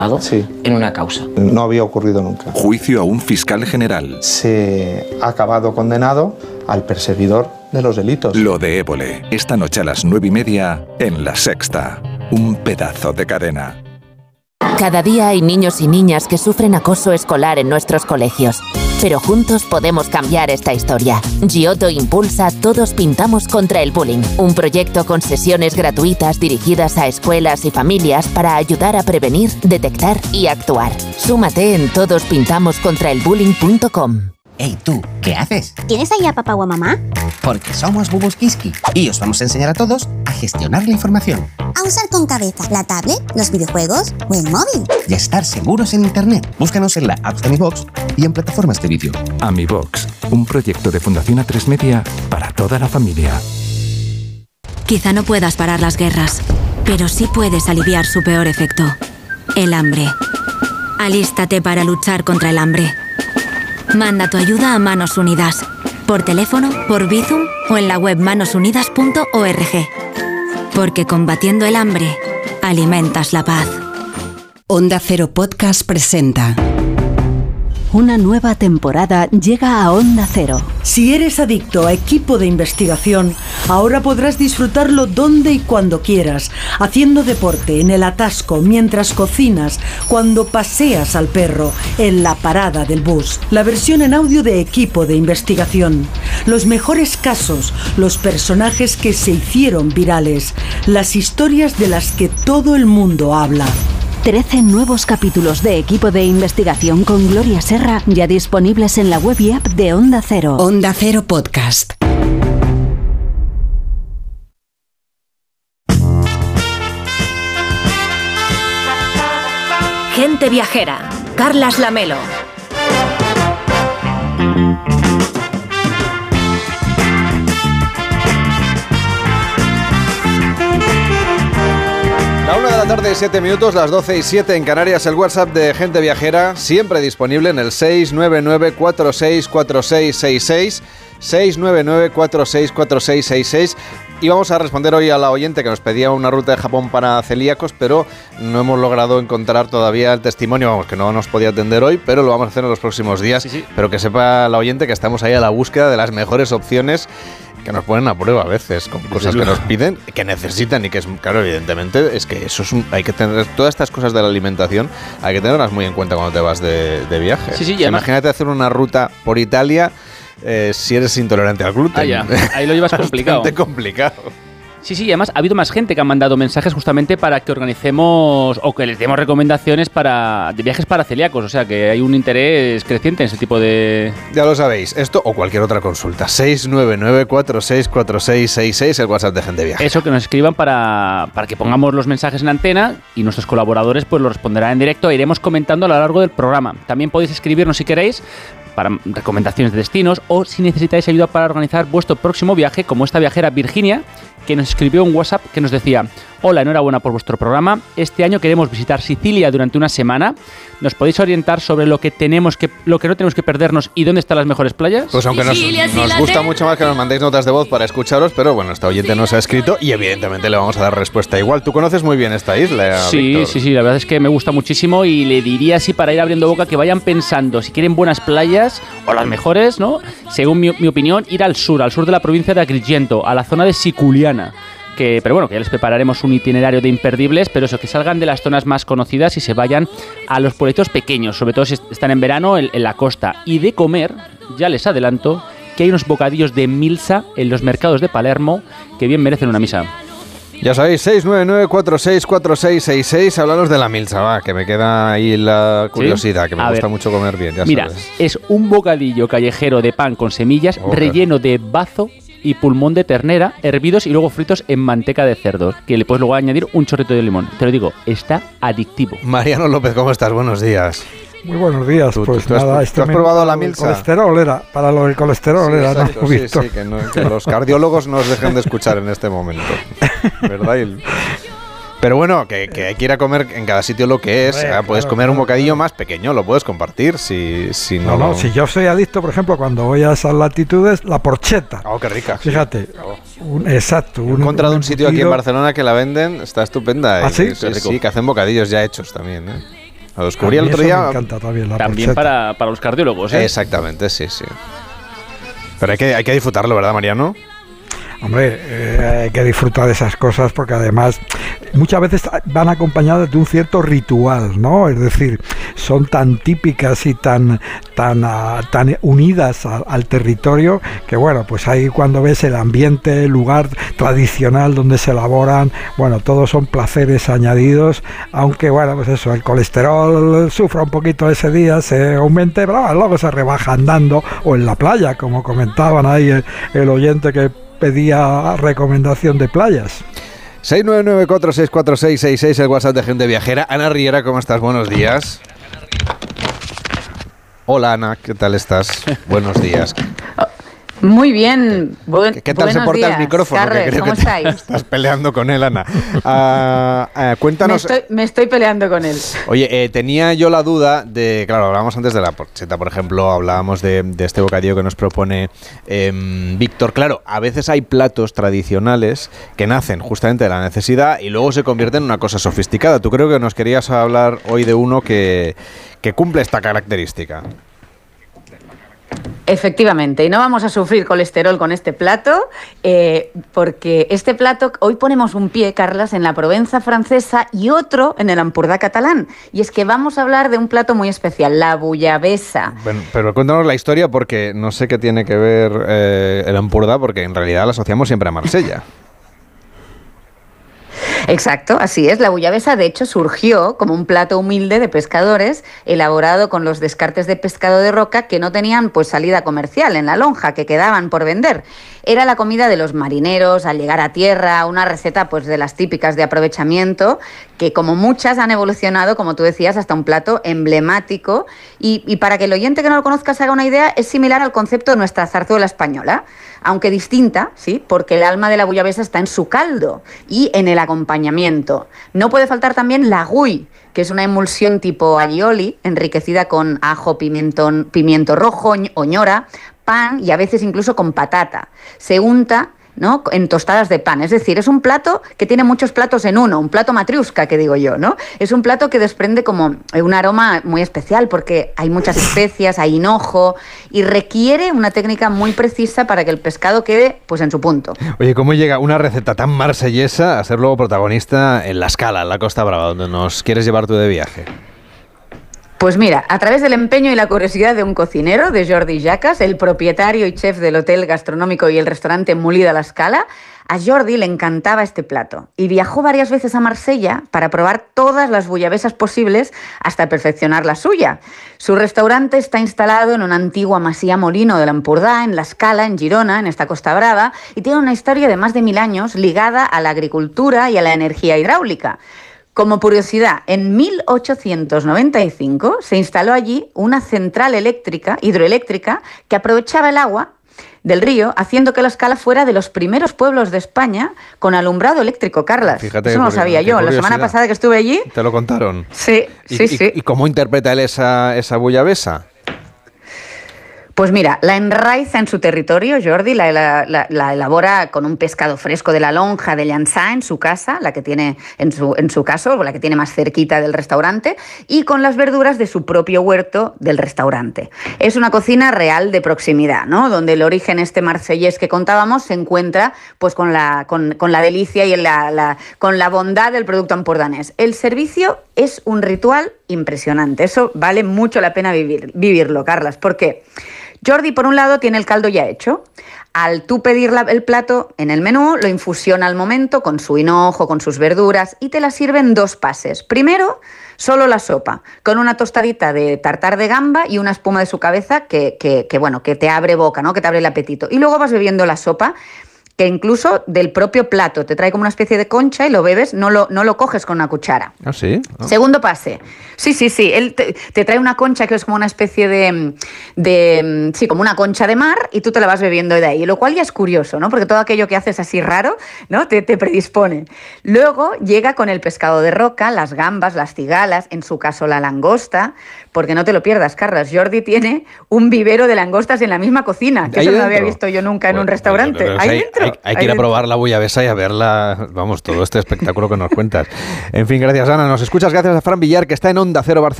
sí. En una causa. No había ocurrido nunca. Juicio a un fiscal general. Se ha acabado condenado al perseguidor de los delitos. Lo de Évole, esta noche a las 9:30 en La Sexta. Un pedazo de cadena. Cada día hay niños y niñas que sufren acoso escolar en nuestros colegios. Pero juntos podemos cambiar esta historia. Giotto impulsa Todos Pintamos contra el Bullying, un proyecto con sesiones gratuitas dirigidas a escuelas y familias para ayudar a prevenir, detectar y actuar. Súmate en todospintamoscontraelbullying.com. Hey, tú, ¿qué haces? ¿Tienes ahí a papá o a mamá? Porque somos Bubus Kiski y os vamos a enseñar a todos a gestionar la información. A usar con cabeza la tablet, los videojuegos o el móvil. Y a estar seguros en Internet. Búscanos en la app de AmiBox y en plataformas de vídeo. AmiBox, un proyecto de Fundación A3 Media para toda la familia. Quizá no puedas parar las guerras, pero sí puedes aliviar su peor efecto, el hambre. Alístate para luchar contra el hambre. Manda tu ayuda a Manos Unidas, por teléfono, por Bizum o en la web manosunidas.org. Porque combatiendo el hambre, alimentas la paz. Onda Cero Podcast presenta. Una nueva temporada llega a Onda Cero. Si eres adicto a Equipo de Investigación, ahora podrás disfrutarlo donde y cuando quieras, haciendo deporte, en el atasco, mientras cocinas, cuando paseas al perro, en la parada del bus. La versión en audio de Equipo de Investigación. Los mejores casos, los personajes que se hicieron virales, las historias de las que todo el mundo habla. 13 nuevos capítulos de Equipo de Investigación con Gloria Serra ya disponibles en la web y app de Onda Cero. Onda Cero Podcast. Gente viajera. Carlas Lamelo. La 1 de la tarde y 7 minutos, las 12 y 7 en Canarias, el WhatsApp de Gente Viajera, siempre disponible en el 699-464666, 699-464666. Y vamos a responder hoy a la oyente que nos pedía una ruta de Japón para celíacos, pero no hemos logrado encontrar todavía el testimonio, vamos, que no nos podía atender hoy, pero lo vamos a hacer en los próximos días. Sí. Pero que sepa la oyente que estamos ahí a la búsqueda de las mejores opciones que nos ponen a prueba a veces con cosas que nos piden, que necesitan y que es, claro, evidentemente, es que eso es hay que tener, todas estas cosas de la alimentación hay que tenerlas muy en cuenta cuando te vas de viaje. Sí, imagínate hacer una ruta por Italia si eres intolerante al gluten. Ahí lo llevas complicado. Bastante complicado. Sí, y además ha habido más gente que ha mandado mensajes justamente para que organicemos o que les demos recomendaciones de viajes para celíacos, o sea que hay un interés creciente en ese tipo de... Ya lo sabéis, esto o cualquier otra consulta, 699-464666, el WhatsApp de Gente Viaje. Eso, que nos escriban para que pongamos los mensajes en antena y nuestros colaboradores pues lo responderán en directo e iremos comentando a lo largo del programa. También podéis escribirnos si queréis para recomendaciones de destinos o si necesitáis ayuda para organizar vuestro próximo viaje, como esta viajera Virginia, que nos escribió un WhatsApp que nos decía: hola, enhorabuena por vuestro programa. Este año queremos visitar Sicilia durante una semana. ¿Nos podéis orientar sobre lo que no tenemos que perdernos y dónde están las mejores playas? Pues aunque nos gusta mucho más que nos mandéis notas de voz para escucharos, pero bueno, esta oyente nos ha escrito y evidentemente le vamos a dar respuesta igual. ¿Tú conoces muy bien esta isla, Víctor? Sí, la verdad es que me gusta muchísimo y le diría así para ir abriendo boca que vayan pensando si quieren buenas playas o las mejores, ¿no? Según mi opinión, ir al sur de la provincia de Agrigento, a la zona de Siculiana. Pero bueno, que ya les prepararemos un itinerario de imperdibles, pero eso, que salgan de las zonas más conocidas y se vayan a los pueblitos pequeños, sobre todo si están en verano en la costa. Y de comer, ya les adelanto que hay unos bocadillos de milza en los mercados de Palermo que bien merecen una misa. Ya sabéis, 699-464666, háblanos de la milza, va, que me queda ahí la curiosidad, que me gusta mucho comer bien, ya mira, sabes. Es un bocadillo callejero de pan con semillas, relleno de bazo y pulmón de ternera, hervidos y luego fritos en manteca de cerdo, que le puedes luego añadir un chorrito de limón. Te lo digo, está adictivo. Mariano López, ¿cómo estás? Buenos días. Muy buenos días. Pues nada, ¿tú has probado la milza? Colesterol era, para lo del colesterol era, exacto, ¿no? Sí, que los cardiólogos nos dejen de escuchar en este momento, ¿verdad? Pero bueno, que hay que ir a comer en cada sitio lo que es. Puedes comer un bocadillo más pequeño, lo puedes compartir si no. No, si yo soy adicto, por ejemplo, cuando voy a esas latitudes, la porcheta. Oh, qué rica. Fíjate, exacto. He encontrado un sitio aquí en Barcelona que la venden, está estupenda. ¿Ah, sí? Sí, que hacen bocadillos ya hechos también, ¿eh? Lo descubrí el otro día. Me encanta también la También para los cardiólogos, ¿eh? Exactamente, sí. Pero hay que disfrutarlo, ¿verdad, Mariano? Hombre, hay que disfrutar de esas cosas porque además muchas veces van acompañadas de un cierto ritual, ¿no? Es decir, son tan típicas y tan unidas al territorio que, bueno, pues ahí cuando ves el ambiente, el lugar tradicional donde se elaboran, bueno, todos son placeres añadidos, aunque, bueno, pues eso, el colesterol sufra un poquito ese día, se aumente, pero luego se rebaja andando o en la playa, como comentaban ahí el oyente que pedía recomendación de playas. 699464666, el WhatsApp de Gente Viajera. Ana Riera, ¿cómo estás? Buenos días. Hola, Ana, ¿qué tal estás? Buenos días. Muy bien. ¿Qué tal se porta días, el micrófono? Carles, que creo ¿cómo que estáis? Estás peleando con él, Ana. Cuéntanos. Me estoy peleando con él. Oye, tenía yo la duda de, claro, hablábamos antes de la porcheta, por ejemplo, hablábamos de este bocadillo que nos propone Víctor. Claro, a veces hay platos tradicionales que nacen justamente de la necesidad y luego se convierten en una cosa sofisticada. Tú creo que nos querías hablar hoy de uno que cumple esta característica. Efectivamente, y no vamos a sufrir colesterol con este plato, porque este plato, hoy ponemos un pie, Carlas, en la Provenza francesa y otro en el Ampurdá catalán. Y es que vamos a hablar de un plato muy especial, la bullabessa. Bueno, pero cuéntanos la historia porque no sé qué tiene que ver el Ampurdá, porque en realidad la asociamos siempre a Marsella. Exacto, así es. La bullabessa, de hecho, surgió como un plato humilde de pescadores elaborado con los descartes de pescado de roca que no tenían pues salida comercial en la lonja, que quedaban por vender. Era la comida de los marineros al llegar a tierra, una receta pues de las típicas de aprovechamiento que, como muchas, han evolucionado, como tú decías, hasta un plato emblemático. Y para que el oyente que no lo conozca se haga una idea, es similar al concepto de nuestra zarzuela española, aunque distinta, ¿sí? Porque el alma de la bullabessa está en su caldo y en el acompañamiento. No puede faltar también la gui, que es una emulsión tipo alioli, enriquecida con ajo, pimiento rojo, oñora, pan y a veces incluso con patata. Se unta, ¿no?, en tostadas de pan. Es decir, es un plato que tiene muchos platos en uno, un plato matriusca, que digo yo, ¿no? Es un plato que desprende como un aroma muy especial porque hay muchas especias, hay hinojo y requiere una técnica muy precisa para que el pescado quede pues en su punto. Oye, ¿cómo llega una receta tan marsellesa a ser luego protagonista en La Scala, en la Costa Brava, donde nos quieres llevar tú de viaje? Pues mira, a través del empeño y la curiosidad de un cocinero, de Jordi Jacas, el propietario y chef del hotel gastronómico y el restaurante Molí de la Scala, a Jordi le encantaba este plato y viajó varias veces a Marsella para probar todas las bullabessas posibles hasta perfeccionar la suya. Su restaurante está instalado en una antigua masía molino del Ampurdá, en La Scala, en Girona, en esta Costa Brava, y tiene una historia de más de 1000 años ligada a la agricultura y a la energía hidráulica. Como curiosidad, en 1895 se instaló allí una central hidroeléctrica, que aprovechaba el agua del río, haciendo que La Scala fuera de los primeros pueblos de España con alumbrado eléctrico, Carlas. Fíjate, eso no lo sabía yo. La semana pasada que estuve allí... ¿Te lo contaron? Sí. ¿Y cómo interpreta él esa bullabessa? Pues mira, la enraiza en su territorio, Jordi, la elabora con un pescado fresco de la lonja de Llançà en su casa, la que tiene en su caso, o la que tiene más cerquita del restaurante, y con las verduras de su propio huerto del restaurante. Es una cocina real de proximidad, ¿no?, donde el origen marsellés que contábamos se encuentra pues con la delicia y con la bondad del producto ampordanés. El servicio es un ritual impresionante, eso vale mucho la pena vivirlo, Carlas, porque Jordi, por un lado, tiene el caldo ya hecho. Al tú pedir el plato en el menú, lo infusiona al momento con su hinojo, con sus verduras, y te la sirve en 2 pases. Primero, solo la sopa, con una tostadita de tartar de gamba y una espuma de su cabeza que te abre boca, ¿no?, que te abre el apetito. Y luego vas bebiendo la sopa, que incluso del propio plato te trae como una especie de concha y lo bebes, no lo coges con una cuchara. ¿Ah, sí? ¿Oh? Segundo pase. Sí. Él te trae una concha que es como una especie sí, como una concha de mar, y tú te la vas bebiendo de ahí, lo cual ya es curioso, ¿no?, porque todo aquello que haces así raro, ¿no?, te predispone. Luego llega con el pescado de roca, las gambas, las cigalas, en su caso la langosta, porque no te lo pierdas, Carlas, Jordi tiene un vivero de langostas en la misma cocina, que eso no lo había visto yo nunca en un restaurante. Ahí dentro. Hay que ir a probar la bullabessa y a verla, vamos, todo este espectáculo que nos cuentas. En fin, gracias, Ana. Nos escuchas gracias a Fran Villar, que está en Onda Cero Barcelona.